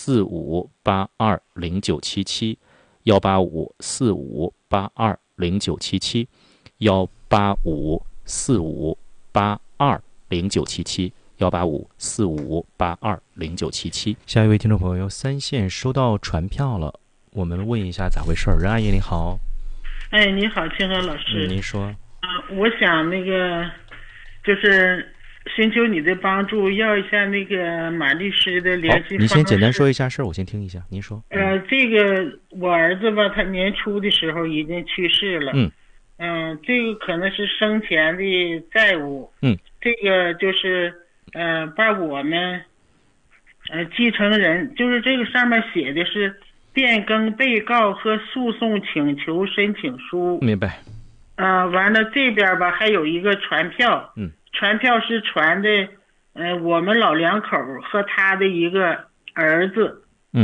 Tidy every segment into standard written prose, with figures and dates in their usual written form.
18545820977，18545820977，18545820977。下一位听众朋友，三线收到传票了，我们问一下咋回事。任阿姨你好。 哎，你好，清河老师。 您说。 我想就是寻求你的帮助，要一下那个马律师的联系方式。 你先简单说一下事儿，我先听一下。您说。 这个我儿子吧，他年初的时候已经去世了。这个可能是生前的债务。这个就是把我们继承人，就是这个上面写的是变更被告和诉讼请求申请书。 明白。 完了这边吧还有一个传票。传票是传的我们老两口和他的一个儿子。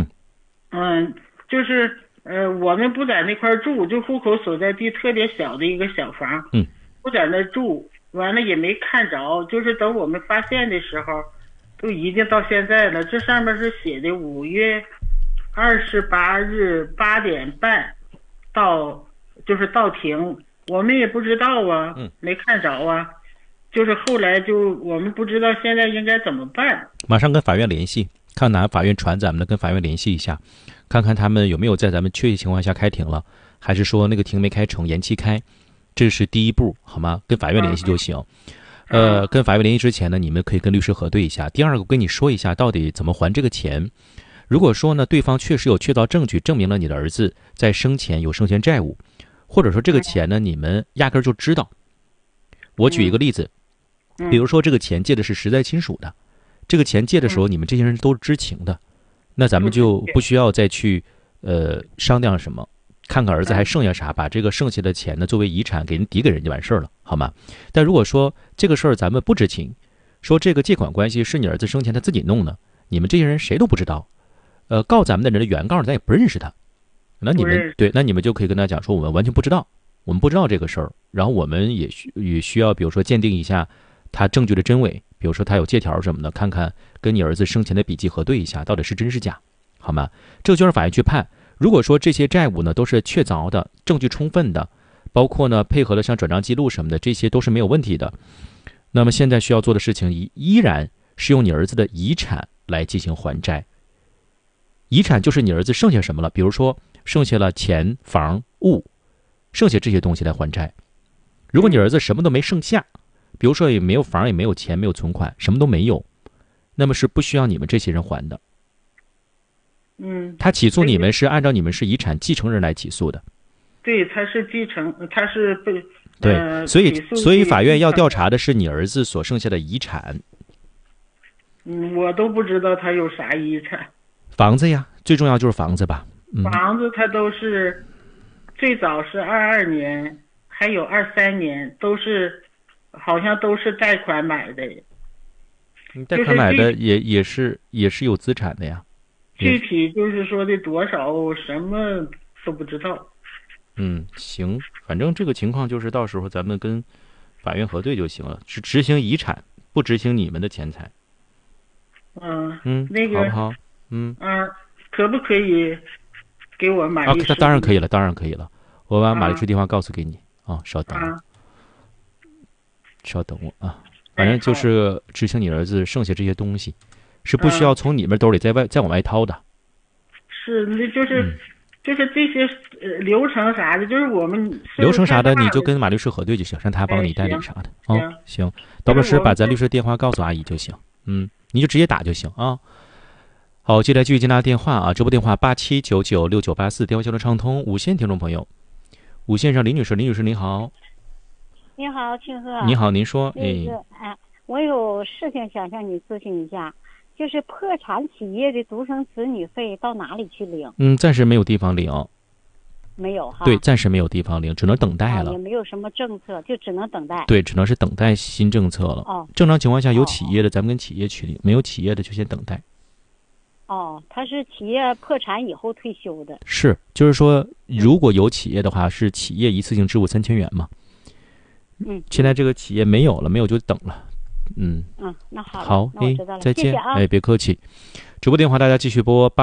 就是我们不在那块住，就户口所在地特别小的一个小房。不在那住，完了也没看着，就是等我们发现的时候都已经到现在了。这上面是写的5月28日8点半到庭，我们也不知道啊。没看着啊。就是后来我们不知道现在应该怎么办。 马上跟法院联系，看哪个法院传咱们的，跟法院联系一下，看看他们有没有在咱们确切情况下开庭了，还是说那个庭没开成延期开，这是第一步，好吗？跟法院联系就行。跟法院联系之前呢，你们可以跟律师核对一下。第二个，我跟你说一下到底怎么还这个钱。如果说呢，对方确实有确凿证据证明了你的儿子在生前有生前债务，或者说这个钱呢你们压根就知道。我举一个例子，比如说这个钱借的是实在亲属的，这个钱借的时候你们这些人都是知情的，那咱们就不需要再去商量什么，看看儿子还剩下啥，把这个剩下的钱呢作为遗产给人抵给人就完事儿了，好吗？但如果说这个事儿咱们不知情，说这个借款关系是你儿子生前他自己弄的，你们这些人谁都不知道，告咱们的人的原告咱也不认识他，那你们就可以跟他讲说我们完全不知道，我们不知道这个事儿，然后我们也需要比如说鉴定一下他证据的真伪，比如说他有借条什么的，看看跟你儿子生前的笔记核对一下到底是真是假，好吗？这就让法院去判。如果说这些债务呢都是确凿的，证据充分的，包括呢配合了像转账记录什么的，这些都是没有问题的，那么现在需要做的事情依然是用你儿子的遗产来进行还债。遗产就是你儿子剩下什么了，比如说剩下了钱房物，剩下这些东西来还债。如果你儿子什么都没剩下，比如说也没有房也没有钱没有存款，什么都没有，那么是不需要你们这些人还的。他起诉你们是按照你们是遗产继承人来起诉的。 对，他是继承，他是被对，所以法院要调查的是你儿子所剩下的遗产。 我都不知道他有啥遗产。 房子呀，最重要就是房子吧。 房子他都是最早是22年，还有23年，都是好像都是贷款买的。 贷款买的也是有资产的呀。 具体就是说的多少什么都不知道。 行，反正这个情况就是到时候咱们跟法院核对就行了，是执行遗产，不执行你们的钱财。 那个好不好？ 可不可以给我马律师？ 当然可以了，我把马律师电话告诉给你啊，稍等我啊。反正就是执行你儿子剩下这些东西，是不需要从你们兜里再往外掏的。 是，那就是这些流程啥的，就是我们流程啥的你就跟马律师核对就行，让他帮你代理啥的。行，到时把咱律师电话告诉阿姨就行。你就直接打就行啊。好，接下来继续接拿电话啊，直播电话87996984，电话交流畅通。五线听众朋友，五线上李女士您好。 你好，庆贺。 你好，您说。 我有事情想向你咨询一下，就是破产企业的独生子女费到哪里去领？ 暂时没有地方领。 没有哈？ 对，暂时没有地方领，只能等待了。 也没有什么政策，就只能等待。 对，只能是等待新政策了。正常情况下有企业的，咱们跟企业去领；没有企业的就先等待。 他是企业破产以后退休的。 是，就是说，如果有企业的话，是企业一次性支付3000元嘛。现在这个企业没有了，没有就等了。 那好。 好， 那我知道了， 再见。 谢谢啊。 别客气。直播电话大家继续拨